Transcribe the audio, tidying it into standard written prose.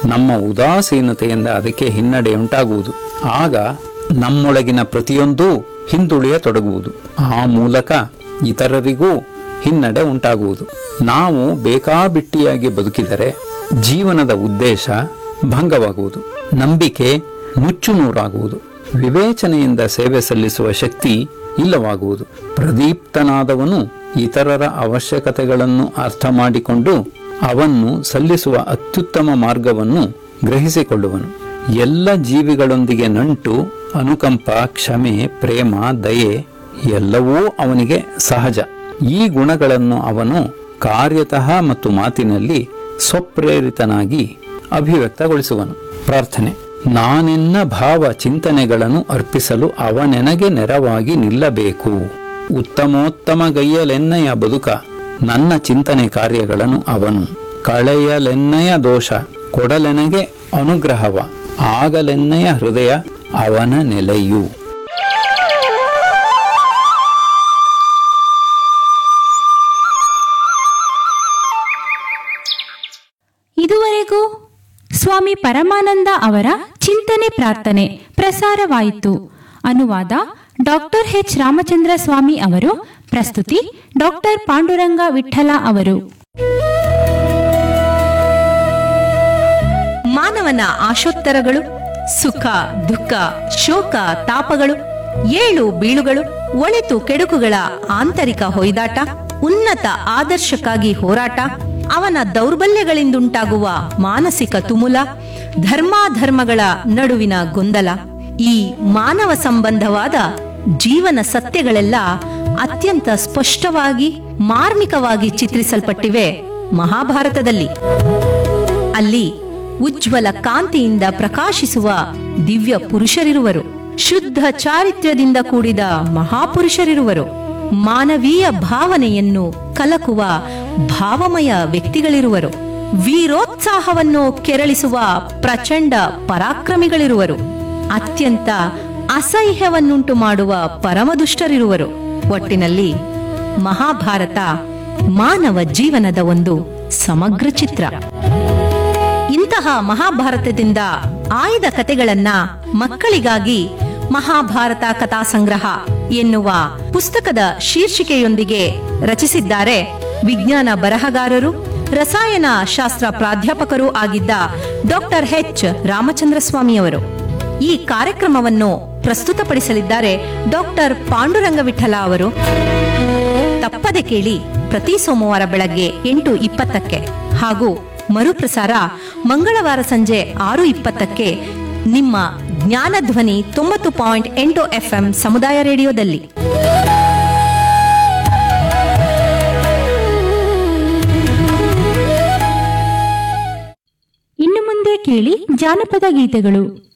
ನಮ್ಮ ಉದಾಸೀನತೆಯಿಂದ ಅದಕ್ಕೆ ಹಿನ್ನಡೆಯುಂಟಾಗುವುದು. ಆಗ ನಮ್ಮೊಳಗಿನ ಪ್ರತಿಯೊಂದೂ ಹಿಂದುಳಿಯತೊಡಗುವುದು. ಆ ಮೂಲಕ ಇತರರಿಗೂ ಹಿನ್ನಡೆ ಉಂಟಾಗುವುದು. ನಾವು ಬೇಕಾಬಿಟ್ಟಿಯಾಗಿ ಬದುಕಿದರೆ ಜೀವನದ ಉದ್ದೇಶ ಭಂಗವಾಗುವುದು, ನಂಬಿಕೆ ನುಚ್ಚುನೂರಾಗುವುದು, ವಿವೇಚನೆಯಿಂದ ಸೇವೆ ಸಲ್ಲಿಸುವ ಶಕ್ತಿ ಇಲ್ಲವಾಗುವುದು. ಪ್ರದೀಪ್ತನಾದವನು ಇತರರ ಅವಶ್ಯಕತೆಗಳನ್ನು ಅರ್ಥ ಮಾಡಿಕೊಂಡು ಅವನ್ನು ಸಲ್ಲಿಸುವ ಅತ್ಯುತ್ತಮ ಮಾರ್ಗವನ್ನು ಗ್ರಹಿಸಿಕೊಳ್ಳುವನು. ಎಲ್ಲ ಜೀವಿಗಳೊಂದಿಗೆ ನಂಟು, ಅನುಕಂಪ, ಕ್ಷಮೆ, ಪ್ರೇಮ, ದಯೆ ಎಲ್ಲವೂ ಅವನಿಗೆ ಸಹಜ. ಈ ಗುಣಗಳನ್ನು ಅವನು ಕಾರ್ಯತಃ ಮತ್ತು ಮಾತಿನಲ್ಲಿ ಸ್ವಪ್ರೇರಿತನಾಗಿ ಅಭಿವ್ಯಕ್ತಗೊಳಿಸುವನು. ಪ್ರಾರ್ಥನೆ. ನಾನೆನ್ನ ಭಾವ ಚಿಂತನೆಗಳನ್ನು ಅರ್ಪಿಸಲು ಅವನೆನಗೆ ನೆರವಾಗಿ ನಿಲ್ಲಬೇಕು. ಉತ್ತಮೋತ್ತಮ ಗೈಯಲೆನ್ನಯ ಬದುಕ ನನ್ನ ಚಿಂತನೆ ಕಾರ್ಯಗಳನ್ನು ಅವನು ಕಳೆಯಲೆನ್ನಯ ದೋಷ ಕೊಡಲೆನಗೆ ಅನುಗ್ರಹವ ಆಗಲೆನ್ನಯ ಹೃದಯ ಅವನ ನೆಲೆಯು. ಇದುವರೆಗೂ ಸ್ವಾಮಿ ಪರಮಾನಂದ ಅವರ ಚಿಂತನೆ ಪ್ರಾರ್ಥನೆ ಪ್ರಸಾರವಾಯಿತು. ಅನುವಾದ ಡಾಕ್ಟರ್ ಎಚ್ ರಾಮಚಂದ್ರ ಸ್ವಾಮಿ ಅವರು. ಪ್ರಸ್ತುತಿ ಡಾಕ್ಟರ್ ಪಾಂಡುರಂಗ ವಿಠಲ ಅವರು. ಮಾನವನ ಆಶೋತ್ತರಗಳು, ಸುಖ ದುಃಖ ಶೋಕ ತಾಪಗಳು, ಏಳು ಬೀಳುಗಳು, ಒಳಿತು ಕೆಡುಕುಗಳ ಆಂತರಿಕ ಹೊಯ್ದಾಟ, ಉನ್ನತ ಆದರ್ಶಕ್ಕಾಗಿ ಹೋರಾಟ, ಅವನ ದೌರ್ಬಲ್ಯಗಳಿಂದುಂಟಾಗುವ ಮಾನಸಿಕ ತುಮುಲ, ಧರ್ಮಾಧರ್ಮಗಳ ನಡುವಿನ ಗೊಂದಲ, ಈ ಮಾನವ ಸಂಬಂಧವಾದ ಜೀವನ ಸತ್ಯಗಳೆಲ್ಲ ಅತ್ಯಂತ ಸ್ಪಷ್ಟವಾಗಿ ಮಾರ್ಮಿಕವಾಗಿ ಚಿತ್ರಿಸಲ್ಪಟ್ಟಿವೆ ಮಹಾಭಾರತದಲ್ಲಿ. ಅಲ್ಲಿ ಉಜ್ವಲ ಕಾಂತಿಯಿಂದ ಪ್ರಕಾಶಿಸುವ ದಿವ್ಯ ಪುರುಷರಿರುವರು, ಶುದ್ಧ ಚಾರಿತ್ರ್ಯದಿಂದ ಕೂಡಿದ ಮಹಾಪುರುಷರಿರುವರು, ಮಾನವೀಯ ಭಾವನೆಯನ್ನು ಕಲಕುವ ಭಾವಮಯ ವ್ಯಕ್ತಿಗಳಿರುವರು, ವೀರೋತ್ಸಾಹವನ್ನು ಕೆರಳಿಸುವ ಪ್ರಚಂಡ ಪರಾಕ್ರಮಿಗಳಿರುವರು, ಅತ್ಯಂತ ಅಸಹ್ಯವನ್ನುಂಟು ಮಾಡುವ ಪರಮದುಷ್ಟರಿರುವರು. ಒಟ್ಟಿನಲ್ಲಿ ಮಹಾಭಾರತ ಮಾನವ ಜೀವನದ ಒಂದು ಸಮಗ್ರ ಚಿತ್ರ. ಇಂತಹ ಮಹಾಭಾರತದಿಂದ ಆಯ್ದ ಕಥೆಗಳನ್ನ ಮಕ್ಕಳಿಗಾಗಿ ಮಹಾಭಾರತ ಕಥಾ ಸಂಗ್ರಹ ಎನ್ನುವ ಪುಸ್ತಕದ ಶೀರ್ಷಿಕೆಯೊಂದಿಗೆ ರಚಿಸಿದ್ದಾರೆ ವಿಜ್ಞಾನ ಬರಹಗಾರರು, ರಸಾಯನ ಶಾಸ್ತ್ರ ಪ್ರಾಧ್ಯಾಪಕರೂ ಆಗಿದ್ದ ಡಾಕ್ಟರ್ ಎಚ್ ರಾಮಚಂದ್ರ ಸ್ವಾಮಿಯವರು. ಈ ಕಾರ್ಯಕ್ರಮವನ್ನು ಪ್ರಸ್ತುತಪಡಿಸಲಿದ್ದಾರೆ ಡಾಕ್ಟರ್ ಪಾಂಡುರಂಗ ವಿಠಲ ಅವರು. ತಪ್ಪದೆ ಕೇಳಿ, ಪ್ರತಿ ಸೋಮವಾರ ಬೆಳಗ್ಗೆ 8:20 ಹಾಗೂ ಮರುಪ್ರಸಾರ ಮಂಗಳವಾರ ಸಂಜೆ 6:20 ನಿಮ್ಮ ಜ್ಞಾನಧ್ವನಿ 90.8 FM ಸಮುದಾಯ ರೇಡಿಯೋದಲ್ಲಿ. ಇನ್ನು ಮುಂದೆ ಕೇಳಿ ಜಾನಪದ ಗೀತೆಗಳು.